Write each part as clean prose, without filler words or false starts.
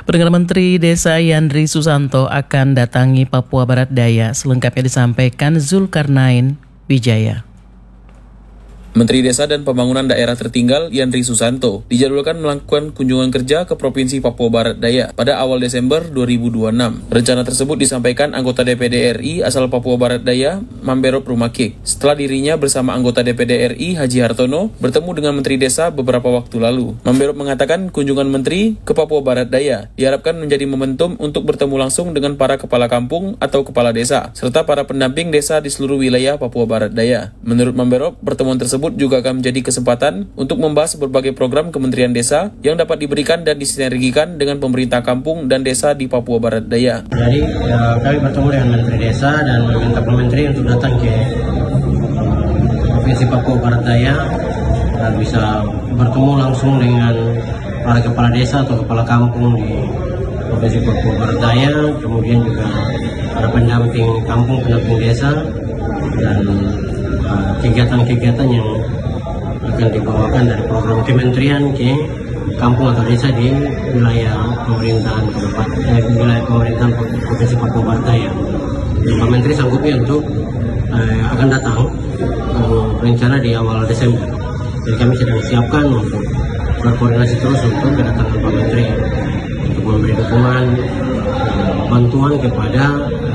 Perdana Menteri Desa Yandri Susanto akan datangi Papua Barat Daya. Selengkapnya disampaikan Zulkarnain Wijaya. Menteri Desa dan Pembangunan Daerah Tertinggal Yandri Susanto dijadwalkan melakukan kunjungan kerja ke Provinsi Papua Barat Daya pada awal Desember 2026. Rencana tersebut disampaikan anggota DPD RI asal Papua Barat Daya, Mamberop Rumakik, setelah dirinya bersama anggota DPD RI Haji Hartono bertemu dengan Menteri Desa beberapa waktu lalu. Mamberop mengatakan kunjungan Menteri ke Papua Barat Daya diharapkan menjadi momentum untuk bertemu langsung dengan para kepala kampung atau kepala desa, serta para pendamping desa di seluruh wilayah Papua Barat Daya. Menurut Mamberop, pertemuan tersebut juga akan menjadi kesempatan untuk membahas berbagai program Kementerian Desa yang dapat diberikan dan disinergikan dengan pemerintah kampung dan desa di Papua Barat Daya. Jadi kami bertemu dengan Menteri Desa dan meminta Pak Menteri untuk datang ke Provinsi Papua Barat Daya dan bisa bertemu langsung dengan para kepala desa atau kepala kampung di Provinsi Papua Barat Daya, kemudian juga para pendamping kampung, pendamping desa, dan kegiatan-kegiatan yang akan dibawakan dari program kementerian ke kampung atau desa di wilayah pemerintahan wilayah pemerintahan Provinsi Papua Barat Daya. Pak Menteri sanggupnya untuk akan datang rencana di awal Desember. Jadi kami sedang siapkan untuk berkoordinasi terus untuk kedatangan Pak Menteri untuk memberi dukungan bantuan kepada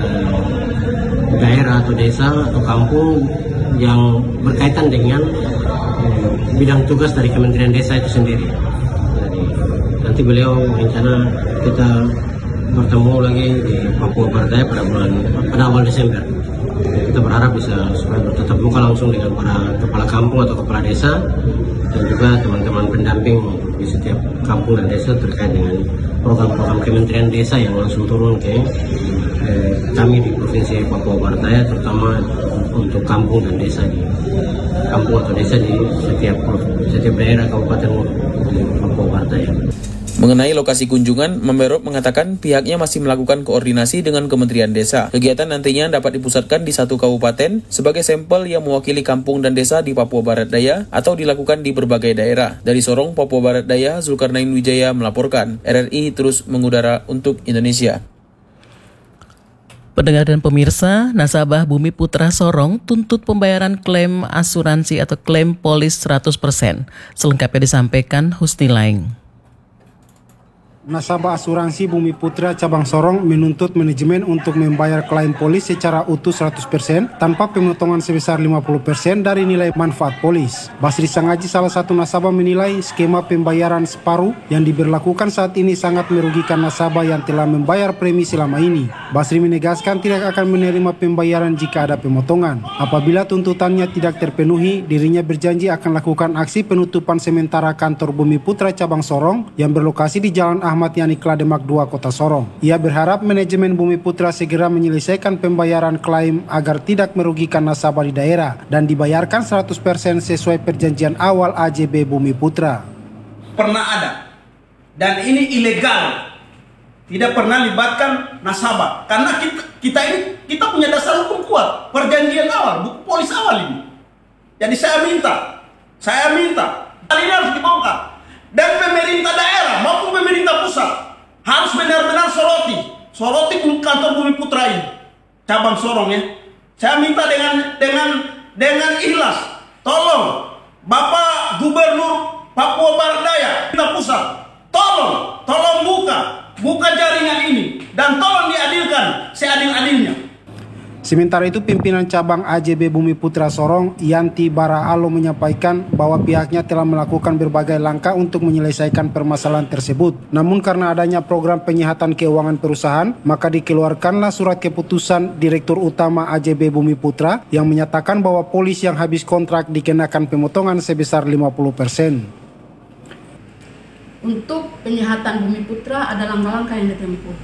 daerah atau desa atau kampung yang berkaitan dengan bidang tugas dari Kementerian Desa itu sendiri. Jadi, nanti beliau rencana kita bertemu lagi di Papua Barat Daya pada awal Desember. Kita berharap bisa supaya bertatap muka langsung dengan para kepala kampung atau kepala desa dan juga teman-teman pendamping di setiap kampung dan desa terkait dengan program-program Kementerian Desa yang langsung turun ke kami di Provinsi Papua Barat Daya, terutama untuk kampung dan desa di kampung atau desa di setiap daerah kabupaten di Papua Barat Daya. Mengenai lokasi kunjungan, Mamberop mengatakan pihaknya masih melakukan koordinasi dengan Kementerian Desa. Kegiatan nantinya dapat dipusatkan di satu kabupaten sebagai sampel yang mewakili kampung dan desa di Papua Barat Daya atau dilakukan di berbagai daerah. Dari Sorong, Papua Barat Daya, Zulkarnain Wijaya melaporkan. RRI terus mengudara untuk Indonesia. Pendengar dan pemirsa, nasabah Bumi Putra Sorong tuntut pembayaran klaim asuransi atau klaim polis 100%. Selengkapnya disampaikan Husni Laing. Nasabah asuransi Bumi Putra cabang Sorong menuntut manajemen untuk membayar klaim polis secara utuh 100% tanpa pemotongan sebesar 50% dari nilai manfaat polis. Basri Sangaji, salah satu nasabah, menilai skema pembayaran separuh yang diberlakukan saat ini sangat merugikan nasabah yang telah membayar premi selama ini. Basri menegaskan tidak akan menerima pembayaran jika ada pemotongan. Apabila tuntutannya tidak terpenuhi, dirinya berjanji akan lakukan aksi penutupan sementara kantor Bumi Putra cabang Sorong yang berlokasi di Jalan Ahmad Yani Klademak 2 Kota Sorong. Ia berharap manajemen Bumi Putra segera menyelesaikan pembayaran klaim agar tidak merugikan nasabah di daerah dan dibayarkan 100% sesuai perjanjian awal AJB Bumi Putra. Pernah ada dan ini ilegal, tidak pernah libatkan nasabah karena kita punya dasar hukum kuat, perjanjian awal, buku polis awal ini. Jadi saya minta hal ini harus dibongkar. Dan pemerintah daerah maupun pemerintah pusat harus benar-benar soroti kantor Bumi Putra ini cabang Sorong ya. Saya minta dengan ikhlas, tolong Bapak Gubernur Papua Barat Daya, pemerintah pusat, tolong buka jaringan ini dan tolong diadilkan seadil-adilnya. Sementara itu, pimpinan cabang AJB Bumi Putra Sorong, Yanti Baraalo, menyampaikan bahwa pihaknya telah melakukan berbagai langkah untuk menyelesaikan permasalahan tersebut. Namun karena adanya program penyihatan keuangan perusahaan, maka dikeluarkanlah surat keputusan Direktur Utama AJB Bumi Putra yang menyatakan bahwa polis yang habis kontrak dikenakan pemotongan sebesar 50%. Untuk penyihatan Bumi Putra ada langkah-langkah yang ditempuh.